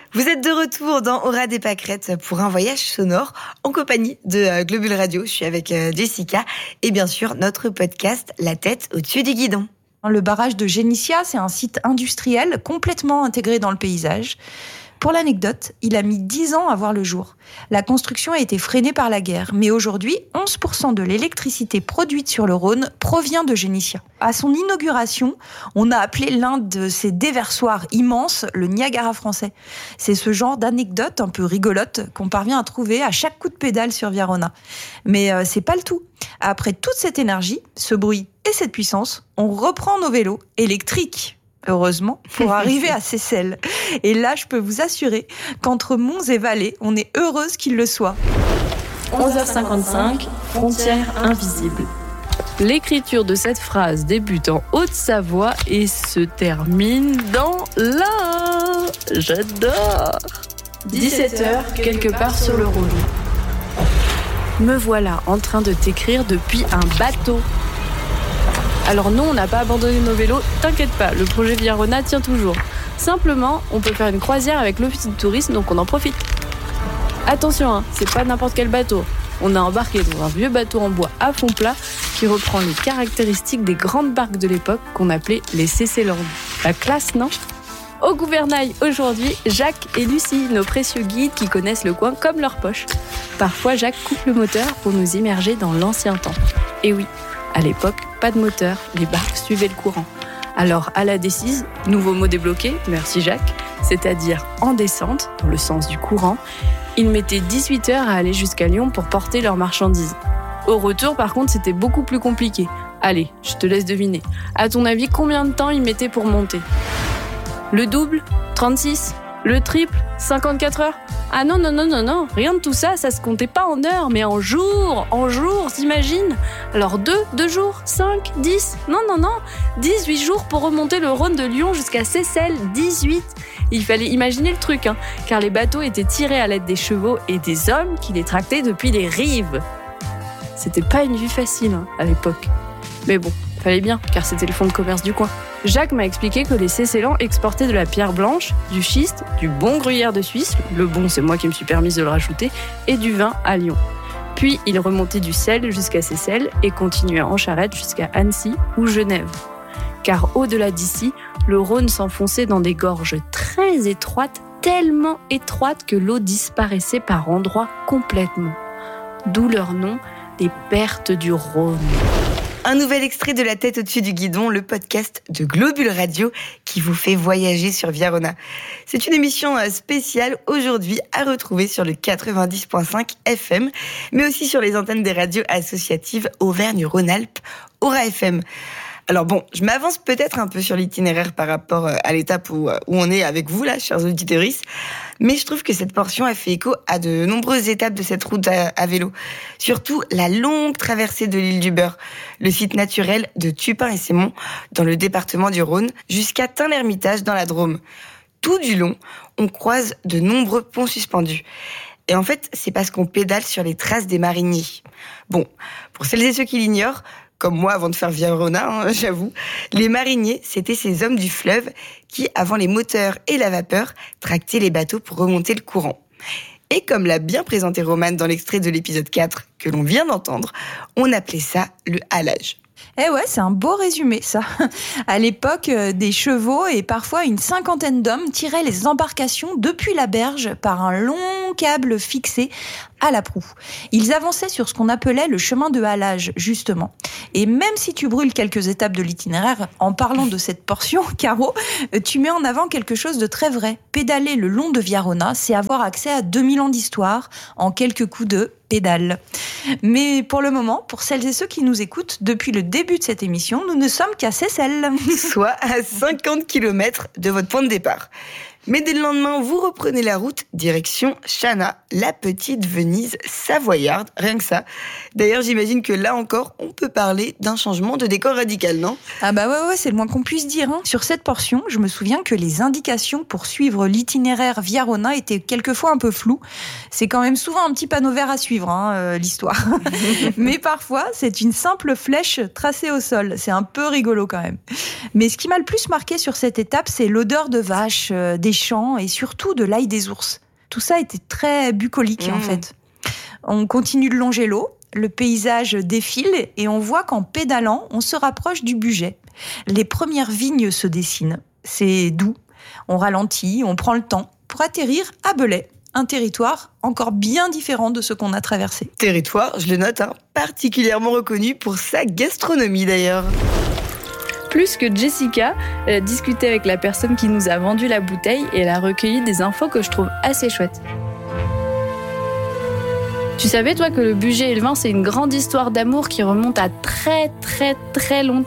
Vous êtes de retour dans Aura des pâquerettes pour un voyage sonore en compagnie de Globule Radio. Je suis avec Jessica et bien sûr notre podcast La tête au-dessus du guidon. Le barrage de Génissia, c'est un site industriel complètement intégré dans le paysage. Pour l'anecdote, il a mis 10 ans à voir le jour. La construction a été freinée par la guerre, mais aujourd'hui, 11% de l'électricité produite sur le Rhône provient de Génissia. À son inauguration, on a appelé l'un de ces déversoirs immenses le Niagara français. C'est ce genre d'anecdote un peu rigolote qu'on parvient à trouver à chaque coup de pédale sur Via Rona. Mais c'est pas le tout. Après toute cette énergie, ce bruit et cette puissance, on reprend nos vélos électriques. Heureusement, pour arriver à Seyssel. Et là, je peux vous assurer qu'entre Mons et Valais, on est heureuse qu'il le soit. 11h55, frontière invisible. L'écriture de cette phrase débute en Haute-Savoie et se termine dans l'Ain. J'adore. 17h, quelque part sur le Rhône. Me voilà en train de t'écrire depuis un bateau. Alors non, on n'a pas abandonné nos vélos, t'inquiète pas, le projet Via Rona tient toujours. Simplement, on peut faire une croisière avec l'office de tourisme, donc on en profite. Attention, c'est pas n'importe quel bateau. On a embarqué dans un vieux bateau en bois à fond plat qui reprend les caractéristiques des grandes barques de l'époque qu'on appelait les Seyssel. La classe, non ? Au gouvernail aujourd'hui, Jacques et Lucie, nos précieux guides qui connaissent le coin comme leur poche. Parfois, Jacques coupe le moteur pour nous immerger dans l'ancien temps. Et oui, à l'époque, pas de moteur, les barques suivaient le courant. Alors, à la décise, nouveau mot débloqué, merci Jacques, c'est-à-dire en descente, dans le sens du courant, ils mettaient 18 heures à aller jusqu'à Lyon pour porter leurs marchandises. Au retour, par contre, c'était beaucoup plus compliqué. Allez, je te laisse deviner. À ton avis, combien de temps ils mettaient pour monter ? Le double ? 36 ? Le triple ? 54 heures ? Ah non, rien de tout ça, ça se comptait pas en heures, mais en jours, t'imagines ? Alors 2 jours, 5, 10, non, 18 jours pour remonter le Rhône de Lyon jusqu'à Seyssel, 18. Il fallait imaginer le truc, car les bateaux étaient tirés à l'aide des chevaux et des hommes qui les tractaient depuis les rives. C'était pas une vie facile, à l'époque. Mais bon, fallait bien, car c'était le fonds de commerce du coin. Jacques m'a expliqué que les Seysselians exportaient de la pierre blanche, du schiste, du bon gruyère de Suisse, le bon c'est moi qui me suis permise de le rajouter, et du vin à Lyon. Puis il remontait du sel jusqu'à Seyssel et continuait en charrette jusqu'à Annecy ou Genève. Car au-delà d'ici, le Rhône s'enfonçait dans des gorges très étroites, tellement étroites que l'eau disparaissait par endroits complètement. D'où leur nom, les pertes du Rhône. Un nouvel extrait de La tête au-dessus du guidon, le podcast de Globule Radio qui vous fait voyager sur Via Rona. C'est une émission spéciale aujourd'hui à retrouver sur le 90.5 FM, mais aussi sur les antennes des radios associatives Auvergne-Rhône-Alpes, Aura FM. Alors bon, je m'avance peut-être un peu sur l'itinéraire par rapport à l'étape où on est avec vous là, chers auditeurs, mais je trouve que cette portion a fait écho à de nombreuses étapes de cette route à vélo. Surtout la longue traversée de l'île du Beurre, le site naturel de Tupin et Sémont dans le département du Rhône, jusqu'à Tain-l'Hermitage dans la Drôme. Tout du long, on croise de nombreux ponts suspendus. Et en fait, c'est parce qu'on pédale sur les traces des mariniers. Bon, pour celles et ceux qui l'ignorent, comme moi avant de faire Via Rona, j'avoue, les mariniers, c'était ces hommes du fleuve qui, avant les moteurs et la vapeur, tractaient les bateaux pour remonter le courant. Et comme l'a bien présenté Romane dans l'extrait de l'épisode 4 que l'on vient d'entendre, on appelait ça le halage. Eh ouais, c'est un beau résumé, ça. À l'époque, des chevaux et parfois une cinquantaine d'hommes tiraient les embarcations depuis la berge par un long câble fixé à la proue. Ils avançaient sur ce qu'on appelait le chemin de halage, justement. Et même si tu brûles quelques étapes de l'itinéraire, en parlant de cette portion, Caro, tu mets en avant quelque chose de très vrai. Pédaler le long de Via Rona, c'est avoir accès à 2000 ans d'histoire en quelques coups de pédale. Mais pour le moment, pour celles et ceux qui nous écoutent, depuis le début de cette émission, nous ne sommes qu'à Seyssel. Soit à 50 km de votre point de départ. Mais dès le lendemain, vous reprenez la route direction Chana, la petite Venise savoyarde, rien que ça. D'ailleurs, j'imagine que là encore, on peut parler d'un changement de décor radical, non ? Ah bah ouais, c'est le moins qu'on puisse dire. Sur cette portion, je me souviens que les indications pour suivre l'itinéraire Via Rona étaient quelquefois un peu floues. C'est quand même souvent un petit panneau vert à suivre, l'histoire. Mais parfois, c'est une simple flèche tracée au sol. C'est un peu rigolo quand même. Mais ce qui m'a le plus marqué sur cette étape, c'est l'odeur de vache, des des champs et surtout de l'ail des ours. Tout ça était très bucolique en fait. On continue de longer l'eau, le paysage défile et on voit qu'en pédalant, on se rapproche du Bugey. Les premières vignes se dessinent. C'est doux, on ralentit, on prend le temps pour atterrir à Belay. Un territoire encore bien différent de ce qu'on a traversé. Territoire, je le note, particulièrement reconnu pour sa gastronomie d'ailleurs. Plus que Jessica, elle a discuté avec la personne qui nous a vendu la bouteille et elle a recueilli des infos que je trouve assez chouettes. Tu savais, toi, que le Bugey et le vin, c'est une grande histoire d'amour qui remonte à très, très, très longtemps ?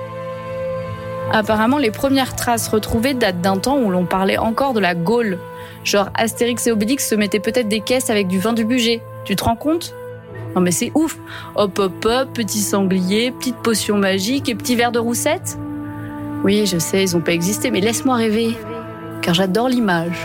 Apparemment, les premières traces retrouvées datent d'un temps où l'on parlait encore de la Gaule. Genre, Astérix et Obélix se mettaient peut-être des caisses avec du vin du Bugey. Tu te rends compte ? Non mais c'est ouf. Hop hop hop, petit sanglier, petite potion magique et petit verre de roussette. Oui, je sais, ils n'ont pas existé, mais laisse-moi rêver. Car j'adore l'image.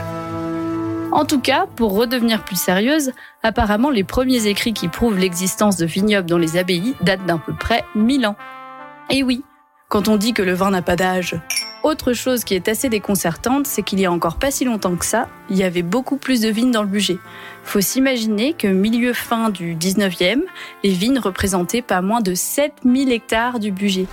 En tout cas, pour redevenir plus sérieuse, apparemment les premiers écrits qui prouvent l'existence de vignobles dans les abbayes datent d'à peu près 1000 ans. Et oui, quand on dit que le vin n'a pas d'âge. Autre chose qui est assez déconcertante, c'est qu'il y a encore pas si longtemps que ça, il y avait beaucoup plus de vignes dans le Bugey. Faut s'imaginer que milieu-fin du 19e, les vignes représentaient pas moins de 7000 hectares du Bugey.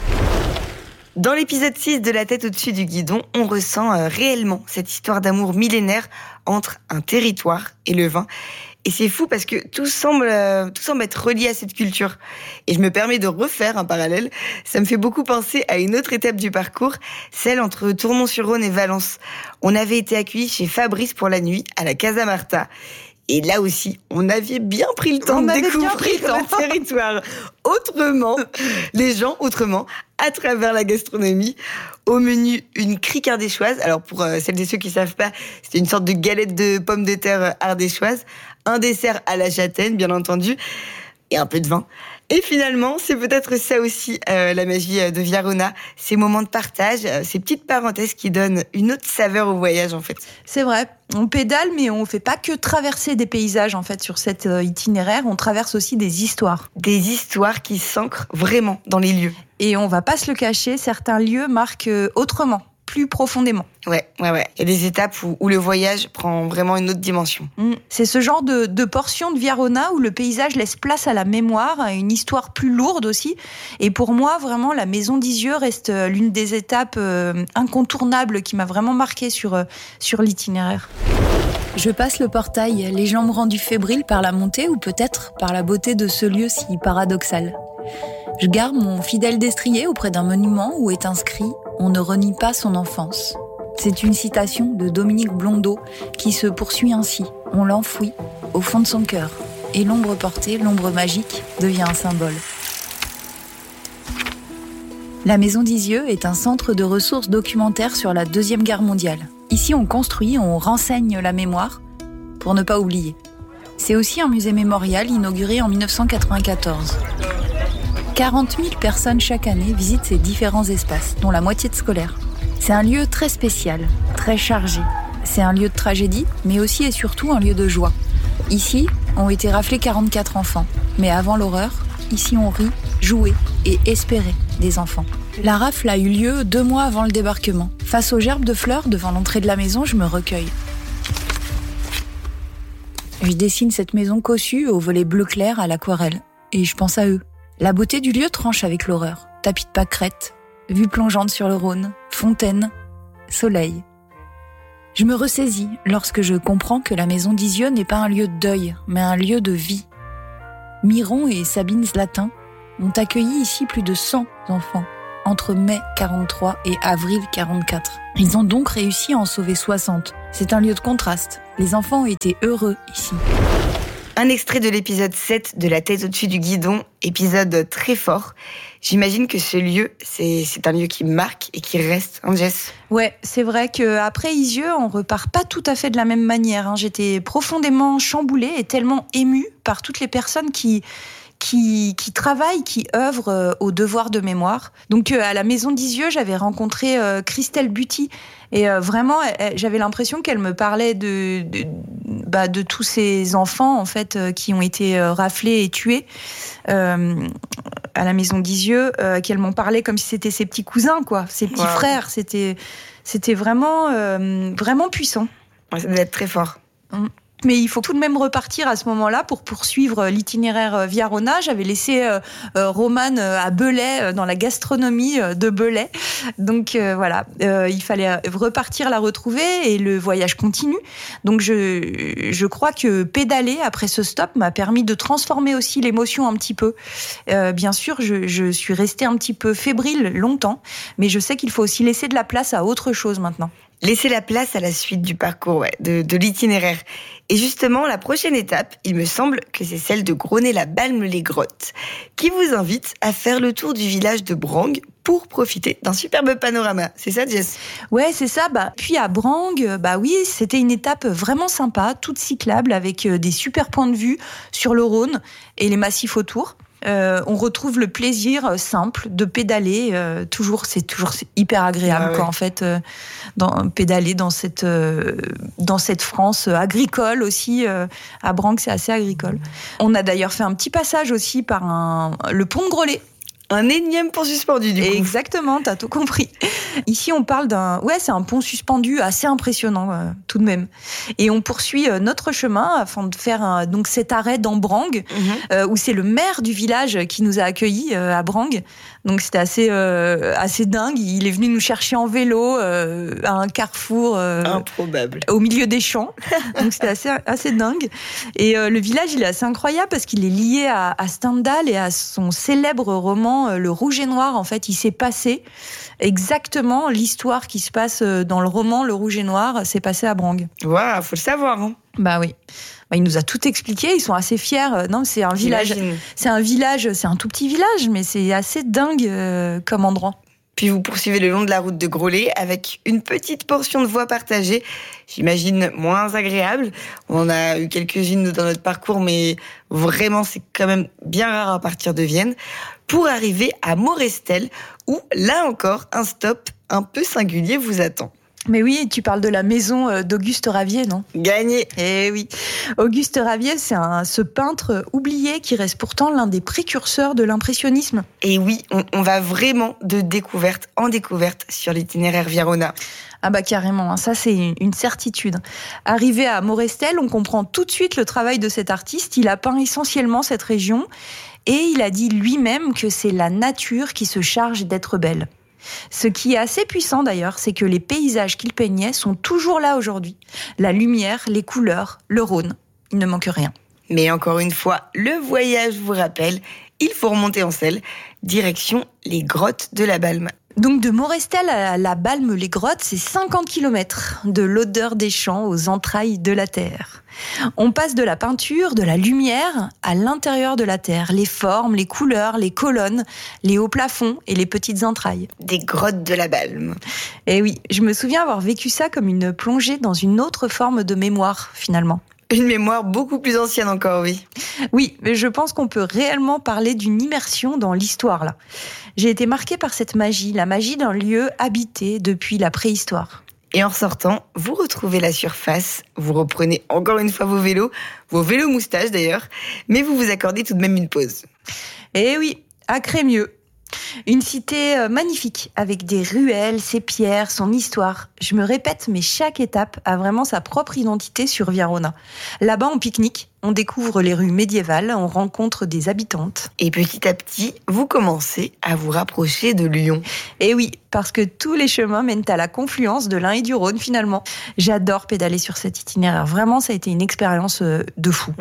Dans l'épisode 6 de La tête au-dessus du guidon, on ressent réellement cette histoire d'amour millénaire entre un territoire et le vin. Et c'est fou parce que tout semble être relié à cette culture. Et je me permets de refaire un parallèle. Ça me fait beaucoup penser à une autre étape du parcours, celle entre Tournon-sur-Rhône et Valence. On avait été accueillis chez Fabrice pour la nuit, à la Casa Marta. Et là aussi, on avait bien pris le temps de découvrir le territoire autrement, les gens autrement, à travers la gastronomie. Au menu, une crique ardéchoise. Alors pour celles et ceux qui ne savent pas, c'était une sorte de galette de pommes de terre ardéchoise. Un dessert à la châtaigne, bien entendu, et un peu de vin. Et finalement, c'est peut-être ça aussi, la magie de Via Rona, ces moments de partage, ces petites parenthèses qui donnent une autre saveur au voyage, en fait. C'est vrai, on pédale, mais on fait pas que traverser des paysages, en fait, sur cet itinéraire, on traverse aussi des histoires. Des histoires qui s'ancrent vraiment dans les lieux. Et on va pas se le cacher, certains lieux marquent autrement, plus profondément. Ouais. Il y a des étapes où le voyage prend vraiment une autre dimension. C'est ce genre de portion de Via Rona où le paysage laisse place à la mémoire, à une histoire plus lourde aussi. Et pour moi, vraiment, la maison d'Isieux reste l'une des étapes incontournables qui m'a vraiment marquée sur l'itinéraire. Je passe le portail, les jambes rendues fébriles par la montée ou peut-être par la beauté de ce lieu si paradoxal. Je garde mon fidèle destrier auprès d'un monument où est inscrit « On ne renie pas son enfance ». C'est une citation de Dominique Blondeau qui se poursuit ainsi. On l'enfouit au fond de son cœur. Et l'ombre portée, l'ombre magique, devient un symbole. La Maison d'Isieux est un centre de ressources documentaires sur la Deuxième Guerre mondiale. Ici, on construit, on renseigne la mémoire pour ne pas oublier. C'est aussi un musée mémorial inauguré en 1994. 40 000 personnes chaque année visitent ces différents espaces, dont la moitié de scolaires. C'est un lieu très spécial, très chargé. C'est un lieu de tragédie, mais aussi et surtout un lieu de joie. Ici, ont été raflés 44 enfants. Mais avant l'horreur, ici on rit, jouait et espérait des enfants. La rafle a eu lieu 2 mois avant le débarquement. Face aux gerbes de fleurs devant l'entrée de la maison, je me recueille. Je dessine cette maison cossue au volet bleu clair à l'aquarelle. Et je pense à eux. La beauté du lieu tranche avec l'horreur. Tapis de pâquerettes, vue plongeante sur le Rhône, fontaine, soleil. Je me ressaisis lorsque je comprends que la maison d'Isieux n'est pas un lieu de deuil, mais un lieu de vie. Miron et Sabine Zlatin ont accueilli ici plus de 100 enfants, entre mai 43 et avril 44. Ils ont donc réussi à en sauver 60. C'est un lieu de contraste. Les enfants ont été heureux ici. Un extrait de l'épisode 7 de La tête au-dessus du guidon, épisode très fort. J'imagine que ce lieu, c'est un lieu qui marque et qui reste, hein, Jess ? Ouais, c'est vrai qu'après Isieux, on repart pas tout à fait de la même manière. J'étais profondément chamboulée et tellement émue par toutes les personnes qui travaillent, qui œuvrent au devoir de mémoire. Donc à la maison d'Isieux, j'avais rencontré Christelle Buty et vraiment j'avais l'impression qu'elle me parlait de tous ces enfants en fait qui ont été raflés et tués. à la maison Guizieux, qu'elles m'en parlaient comme si c'était ses petits cousins, quoi, ses petits frères. C'était vraiment, vraiment puissant. Ça doit être très fort. Mais il faut tout de même repartir à ce moment-là pour poursuivre l'itinéraire Via-Rhôna. J'avais laissé Romane à Belay, dans la gastronomie de Belay. Donc voilà, il fallait repartir la retrouver et le voyage continue. Donc je crois que pédaler après ce stop m'a permis de transformer aussi l'émotion un petit peu. Bien sûr, je suis restée un petit peu fébrile longtemps, mais je sais qu'il faut aussi laisser de la place à autre chose maintenant. Laisser la place à la suite du parcours, de l'itinéraire. Et justement, la prochaine étape, il me semble que c'est celle de Groney-la-Balme-les-Grottes, qui vous invite à faire le tour du village de Brang pour profiter d'un superbe panorama. C'est ça, Jess ? Ouais, c'est ça. Puis à Brang, oui, c'était une étape vraiment sympa, toute cyclable, avec des super points de vue sur le Rhône et les massifs autour. On retrouve le plaisir simple de pédaler. C'est toujours hyper agréable, quoi, en fait, pédaler dans cette France agricole aussi. À Brang, c'est assez agricole. On a d'ailleurs fait un petit passage aussi par le pont de Groslay. Un énième pont suspendu, du coup. Exactement, t'as tout compris. Ici, on parle c'est un pont suspendu assez impressionnant, tout de même. Et on poursuit notre chemin afin de faire donc cet arrêt dans Brang, où c'est le maire du village qui nous a accueillis à Brang. Donc c'était assez dingue. Il est venu nous chercher en vélo à un carrefour improbable au milieu des champs. Donc c'était assez dingue. Et le village, il est assez incroyable parce qu'il est lié à Stendhal et à son célèbre roman Le Rouge et Noir. En fait, il s'est passé exactement l'histoire qui se passe dans le roman Le Rouge et Noir, s'est passé à Brang. Waouh, faut le savoir, hein. Bah oui. Il nous a tout expliqué, ils sont assez fiers. Non, c'est un village. C'est un tout petit village, mais c'est assez dingue comme endroit. Puis vous poursuivez le long de la route de Groslay avec une petite portion de voie partagée, j'imagine moins agréable. On a eu quelques-unes dans notre parcours, mais vraiment c'est quand même bien rare à partir de Vienne, pour arriver à Morestel, où là encore un stop un peu singulier vous attend. Mais oui, tu parles de la maison d'Auguste Ravier, non ? Gagné. Eh oui. Auguste Ravier, c'est ce peintre oublié qui reste pourtant l'un des précurseurs de l'impressionnisme. Et oui, on va vraiment de découverte en découverte sur l'itinéraire Via-Rhôna. Ah bah carrément, ça c'est une certitude. Arrivé à Morestel, on comprend tout de suite le travail de cet artiste. Il a peint essentiellement cette région et il a dit lui-même que c'est la nature qui se charge d'être belle. Ce qui est assez puissant d'ailleurs, c'est que les paysages qu'il peignait sont toujours là aujourd'hui. La lumière, les couleurs, le Rhône, il ne manque rien. Mais encore une fois, le voyage vous rappelle, il faut remonter en selle, direction les grottes de la Balme. Donc de Morestel à la Balme-les-Grottes, c'est 50 km, de l'odeur des champs aux entrailles de la terre. On passe de la peinture, de la lumière à l'intérieur de la terre, les formes, les couleurs, les colonnes, les hauts plafonds et les petites entrailles. Des grottes de la Balme. Et oui, je me souviens avoir vécu ça comme une plongée dans une autre forme de mémoire finalement. Une mémoire beaucoup plus ancienne encore, oui. Oui, mais je pense qu'on peut réellement parler d'une immersion dans l'histoire, là. J'ai été marquée par cette magie, la magie d'un lieu habité depuis la préhistoire. Et en ressortant, vous retrouvez la surface, vous reprenez encore une fois vos vélos moustaches d'ailleurs, mais vous vous accordez tout de même une pause. Eh oui, à Crémieux. Une cité magnifique, avec des ruelles, ses pierres, son histoire. Je me répète, mais chaque étape a vraiment sa propre identité sur Via-Rhôna. Là-bas, on pique-nique, on découvre les rues médiévales, on rencontre des habitantes. Et petit à petit, vous commencez à vous rapprocher de Lyon. Et oui, parce que tous les chemins mènent à la confluence de l'Ain et du Rhône finalement. J'adore pédaler sur cet itinéraire. Vraiment, ça a été une expérience de fou.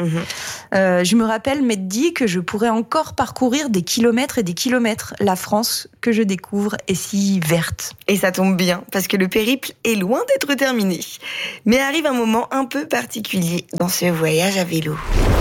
Je me rappelle m'être dit que je pourrais encore parcourir des kilomètres et des kilomètres. La France que je découvre est si verte. Et ça tombe bien, parce que le périple est loin d'être terminé. Mais arrive un moment un peu particulier dans ce voyage à vélo.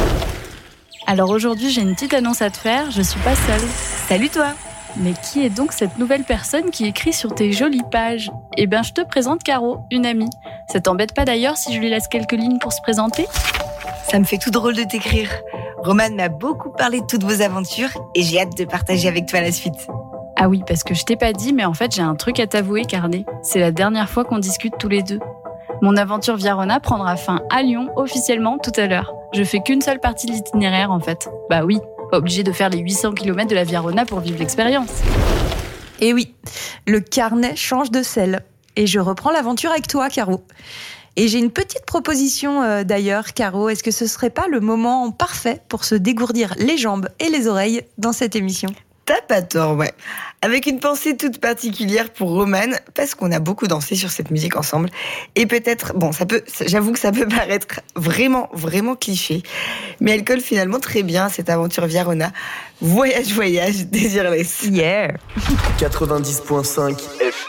Alors aujourd'hui, j'ai une petite annonce à te faire, je suis pas seule. Salut toi! Mais qui est donc cette nouvelle personne qui écrit sur tes jolies pages ? Eh bien, je te présente Caro, une amie. Ça t'embête pas d'ailleurs si je lui laisse quelques lignes pour se présenter ? Ça me fait tout drôle de t'écrire. Romane m'a beaucoup parlé de toutes vos aventures et j'ai hâte de partager avec toi la suite. Ah oui, parce que je t'ai pas dit, mais en fait, j'ai un truc à t'avouer, Carnet. C'est la dernière fois qu'on discute tous les deux. Mon aventure Via-Rhôna prendra fin à Lyon, officiellement, tout à l'heure. Je fais qu'une seule partie de l'itinéraire, en fait. Bah oui, Pas obligé de faire les 800 km de la Via Rona pour vivre l'expérience. Et oui, le carnet change de selle. Et je reprends l'aventure avec toi, Caro. Et j'ai une petite proposition d'ailleurs, Caro. Est-ce que ce serait pas le moment parfait pour se dégourdir les jambes et les oreilles dans cette émission ? T'as pas tort, ouais. Avec une pensée toute particulière pour Romane, parce qu'on a beaucoup dansé sur cette musique ensemble. Et peut-être, j'avoue que ça peut paraître vraiment, vraiment cliché, mais elle colle finalement très bien à cette aventure Via Rona. Voyage, Désirless. Yeah. 90.5 FM.